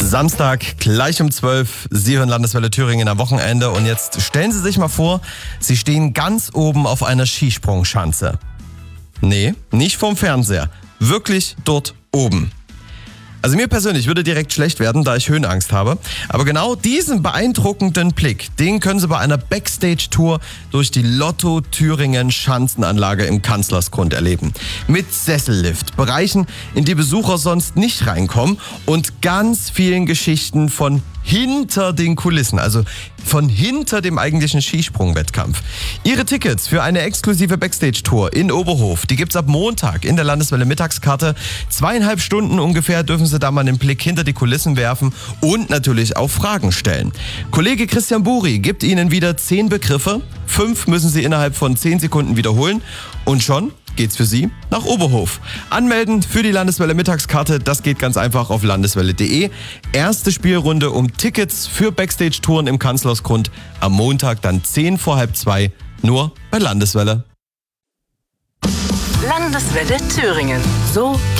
Samstag, gleich um 12. Sie hören Landeswelle Thüringen am Wochenende. Und jetzt stellen Sie sich mal vor, Sie stehen ganz oben auf einer Skisprungschanze. Nee, nicht vorm Fernseher. Wirklich dort oben. Also mir persönlich würde direkt schlecht werden, da ich Höhenangst habe. Aber genau diesen beeindruckenden Blick, den können Sie bei einer Backstage-Tour durch die Lotto Thüringen Schanzenanlage im Kanzlersgrund erleben. Mit Sessellift, Bereichen, in die Besucher sonst nicht reinkommen und ganz vielen Geschichten von hinter den Kulissen, also von hinter dem eigentlichen Skisprungwettkampf. Ihre Tickets für eine exklusive Backstage-Tour in Oberhof, die gibt's ab Montag in der Landeswelle Mittagskarte. 2,5 Stunden ungefähr dürfen Sie da mal einen Blick hinter die Kulissen werfen und natürlich auch Fragen stellen. Kollege Christian Buri gibt Ihnen wieder 10 Begriffe. 5 müssen Sie innerhalb von 10 Sekunden wiederholen und schon geht's für Sie nach Oberhof. Anmelden für die Landeswelle Mittagskarte, das geht ganz einfach auf landeswelle.de. Erste Spielrunde um Tickets für Backstage-Touren im Kanzlersgrund am Montag dann 1:10 nur bei Landeswelle. Landeswelle Thüringen. So